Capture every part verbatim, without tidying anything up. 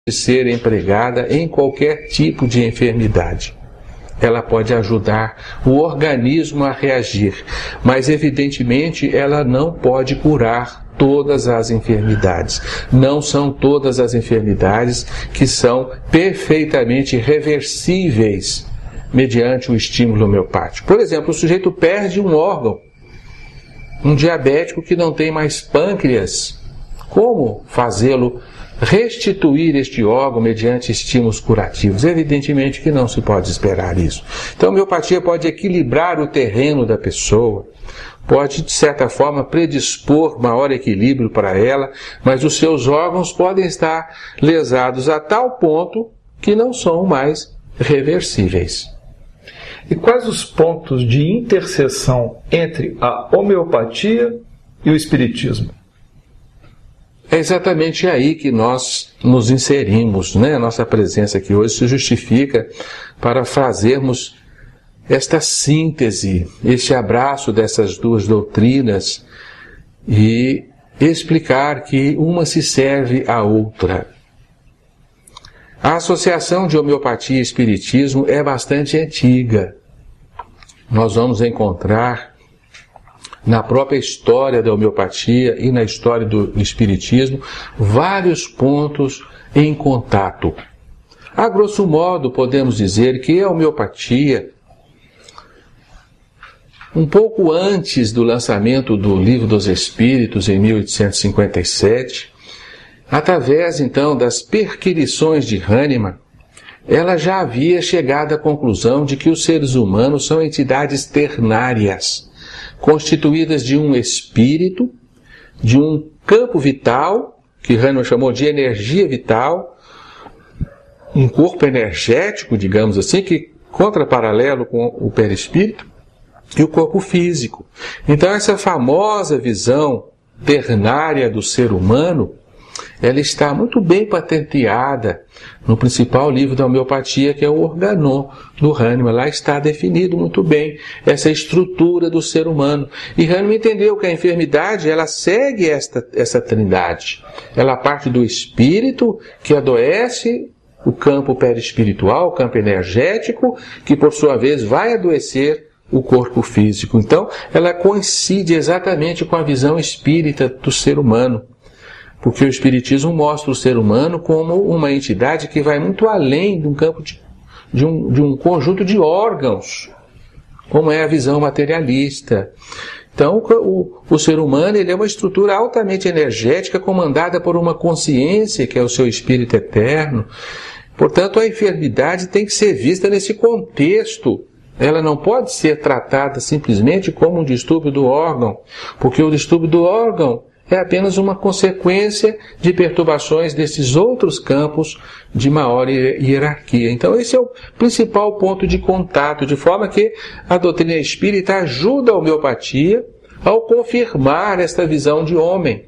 ser empregada em qualquer tipo de enfermidade. Ela pode ajudar o organismo a reagir, mas evidentemente ela não pode curar todas as enfermidades. Não são todas as enfermidades que são perfeitamente reversíveis mediante o estímulo homeopático. Por exemplo, o sujeito perde um órgão, um diabético que não tem mais pâncreas. Como fazê-lo restituir este órgão mediante estímulos curativos? Evidentemente que não se pode esperar isso. Então a homeopatia pode equilibrar o terreno da pessoa, pode de certa forma predispor maior equilíbrio para ela, mas os seus órgãos podem estar lesados a tal ponto que não são mais reversíveis. E quais os pontos de interseção entre a homeopatia e o espiritismo? É exatamente aí que nós nos inserimos, né? A nossa presença aqui hoje se justifica para fazermos esta síntese, este abraço dessas duas doutrinas e explicar que uma se serve à outra. A associação de homeopatia e espiritismo é bastante antiga. Nós vamos encontrar na própria história da homeopatia e na história do espiritismo vários pontos em contato. A grosso modo, podemos dizer que a homeopatia, um pouco antes do lançamento do Livro dos Espíritos, em mil oitocentos e cinquenta e sete, através então das perquirições de Hahnemann, ela já havia chegado à conclusão de que os seres humanos são entidades ternárias, constituídas de um espírito, de um campo vital, que Hahnemann chamou de energia vital, um corpo energético, digamos assim, que contraparalelo com o perispírito, e o corpo físico. Então essa famosa visão ternária do ser humano, ela está muito bem patenteada no principal livro da homeopatia, que é o Organon, do Hahnemann. Lá está definido muito bem essa estrutura do ser humano. E Hahnemann entendeu que a enfermidade, ela segue esta, essa trindade. Ela parte do espírito, que adoece o campo perispiritual, o campo energético, que por sua vez vai adoecer o corpo físico. Então, ela coincide exatamente com a visão espírita do ser humano. Porque o Espiritismo mostra o ser humano como uma entidade que vai muito além de um campo de, de, um, de um conjunto de órgãos, como é a visão materialista. Então, o, o ser humano ele é uma estrutura altamente energética, comandada por uma consciência, que é o seu espírito eterno. Portanto, a enfermidade tem que ser vista nesse contexto. Ela não pode ser tratada simplesmente como um distúrbio do órgão, porque o distúrbio do órgão é apenas uma consequência de perturbações desses outros campos de maior hierarquia. Então esse é o principal ponto de contato, de forma que a doutrina espírita ajuda a homeopatia ao confirmar esta visão de homem,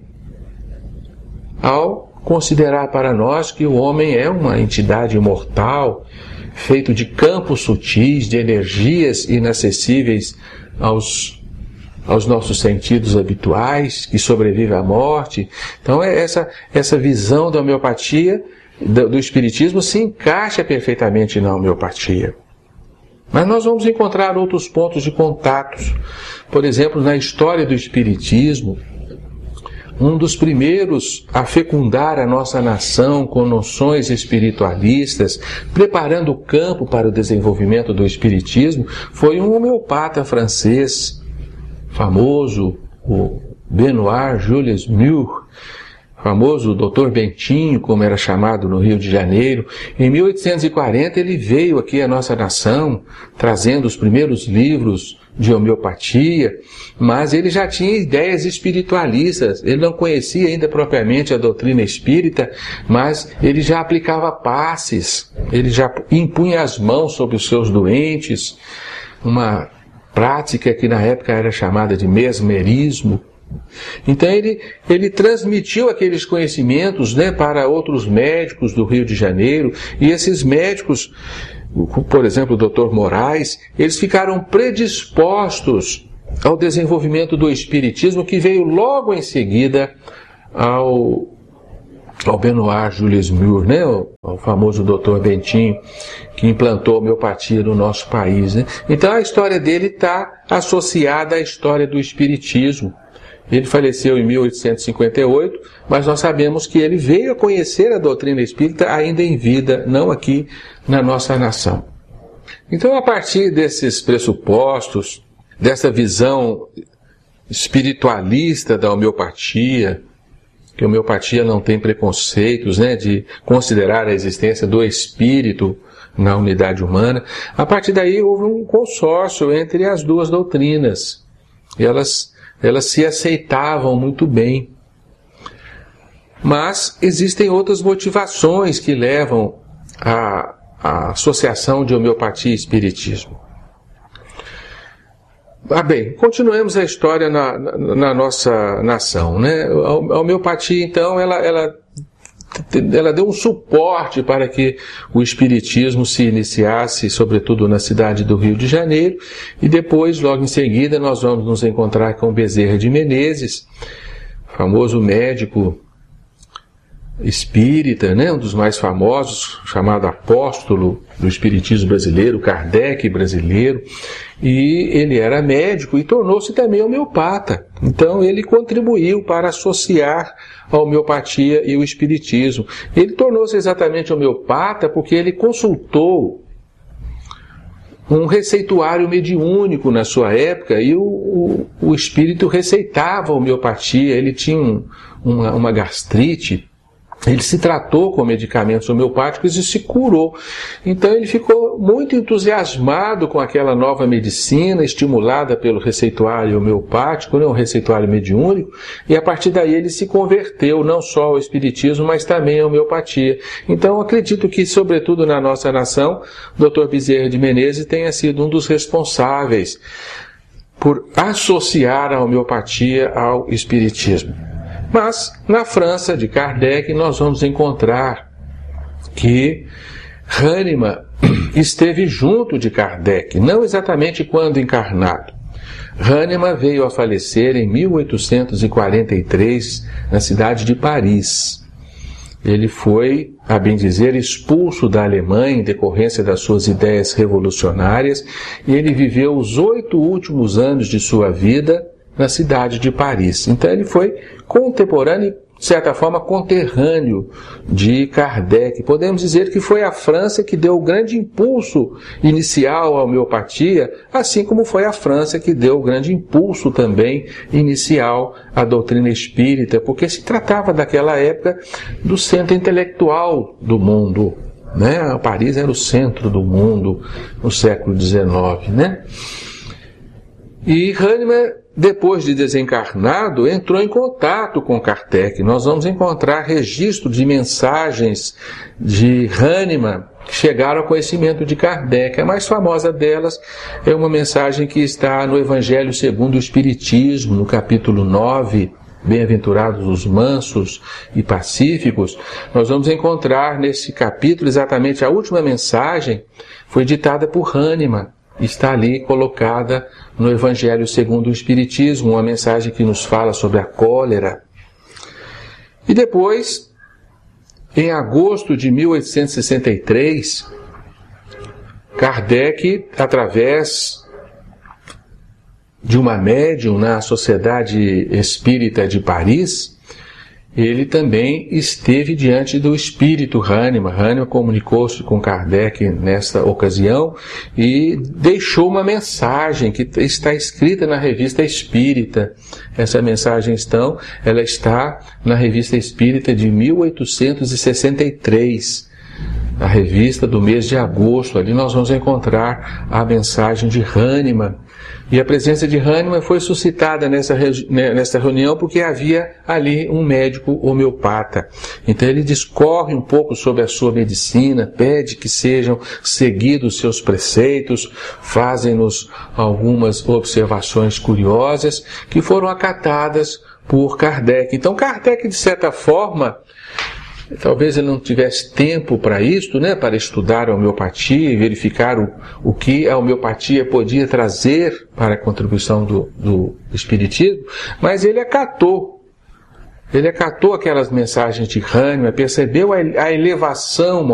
ao considerar para nós que o homem é uma entidade imortal, feito de campos sutis, de energias inacessíveis aos aos nossos sentidos habituais, que sobrevive à morte. Então essa, essa visão da homeopatia, do, do espiritismo, se encaixa perfeitamente na homeopatia. Mas nós vamos encontrar outros pontos de contatos. Por exemplo, na história do espiritismo, um dos primeiros a fecundar a nossa nação com noções espiritualistas, preparando o campo para o desenvolvimento do espiritismo, foi um homeopata francês, famoso, o Benoît Julius Mur, famoso doutor Bentinho, como era chamado no Rio de Janeiro. Em mil oitocentos e quarenta ele veio aqui à nossa nação, trazendo os primeiros livros de homeopatia, mas ele já tinha ideias espiritualistas. Ele não conhecia ainda propriamente a doutrina espírita, mas ele já aplicava passes, ele já impunha as mãos sobre os seus doentes, uma prática que na época era chamada de mesmerismo. Então ele, ele transmitiu aqueles conhecimentos, né, para outros médicos do Rio de Janeiro, e esses médicos, por exemplo o doutor Moraes, eles ficaram predispostos ao desenvolvimento do espiritismo, que veio logo em seguida ao, ao Benoit Julius Muir, né? o, o famoso doutor Bentinho, que implantou a homeopatia no nosso país. Né? Então a história dele está associada à história do espiritismo. Ele faleceu em mil oitocentos e cinquenta e oito, mas nós sabemos que ele veio a conhecer a doutrina espírita ainda em vida, não aqui na nossa nação. Então, a partir desses pressupostos, dessa visão espiritualista da homeopatia, que a homeopatia não tem preconceitos, né, de considerar a existência do espírito na unidade humana, a partir daí houve um consórcio entre as duas doutrinas. Elas, elas se aceitavam muito bem. Mas existem outras motivações que levam à, à associação de homeopatia e espiritismo. Ah, bem, continuemos a história na, na, na nossa nação, né? A homeopatia, então, ela, ela, ela deu um suporte para que o espiritismo se iniciasse, sobretudo na cidade do Rio de Janeiro, e depois, logo em seguida, nós vamos nos encontrar com Bezerra de Menezes, famoso médico espírita, né? Um dos mais famosos, chamado apóstolo do espiritismo brasileiro, Kardec brasileiro, e ele era médico e tornou-se também homeopata. Então ele contribuiu para associar a homeopatia e o espiritismo. Ele tornou-se exatamente homeopata porque ele consultou um receituário mediúnico na sua época e o, o, o espírito receitava a homeopatia. Ele tinha um, uma, uma gastrite. Ele se tratou com medicamentos homeopáticos e se curou. Então ele ficou muito entusiasmado com aquela nova medicina, estimulada pelo receituário homeopático, né, um receituário mediúnico, e a partir daí ele se converteu não só ao espiritismo, mas também à homeopatia. Então acredito que, sobretudo na nossa nação, doutor Bezerra de Menezes tenha sido um dos responsáveis por associar a homeopatia ao espiritismo. Mas, na França de Kardec, nós vamos encontrar que Hahnemann esteve junto de Kardec, não exatamente quando encarnado. Hahnemann veio a falecer em mil oitocentos e quarenta e três, na cidade de Paris. Ele foi, a bem dizer, expulso da Alemanha em decorrência das suas ideias revolucionárias, e ele viveu os oito últimos anos de sua vida na cidade de Paris. Então ele foi contemporâneo, de certa forma conterrâneo de Kardec. Podemos dizer que foi a França que deu o grande impulso inicial à homeopatia, assim como foi a França que deu o grande impulso também inicial à doutrina espírita, porque se tratava daquela época do centro intelectual do mundo, né? Paris era o centro do mundo no século dezenove, né? E Hahnemann, depois de desencarnado, entrou em contato com Kardec. Nós vamos encontrar registro de mensagens de Hahnemann que chegaram ao conhecimento de Kardec. A mais famosa delas é uma mensagem que está no Evangelho segundo o Espiritismo, no capítulo nove, Bem-aventurados os mansos e pacíficos. Nós vamos encontrar nesse capítulo exatamente a última mensagem, foi ditada por Hahnemann. Está ali colocada no Evangelho segundo o Espiritismo, uma mensagem que nos fala sobre a cólera. E depois, em agosto de mil oitocentos e sessenta e três, Kardec, através de uma médium na Sociedade Espírita de Paris, ele também esteve diante do espírito Hahnemann. Hahnemann comunicou-se com Kardec nesta ocasião e deixou uma mensagem que está escrita na Revista Espírita. Essa mensagem, então, ela está na Revista Espírita de mil oitocentos e sessenta e três, a revista do mês de agosto. Ali nós vamos encontrar a mensagem de Hahnemann. E a presença de Hahnemann foi suscitada nessa, nessa reunião porque havia ali um médico homeopata. Então ele discorre um pouco sobre a sua medicina, pede que sejam seguidos seus preceitos, fazem-nos algumas observações curiosas que foram acatadas por Kardec. Então Kardec, de certa forma, talvez ele não tivesse tempo para isto, né, para estudar a homeopatia e verificar o, o que a homeopatia podia trazer para a contribuição do, do espiritismo, mas ele acatou Ele acatou aquelas mensagens de Hahnemann, percebeu a elevação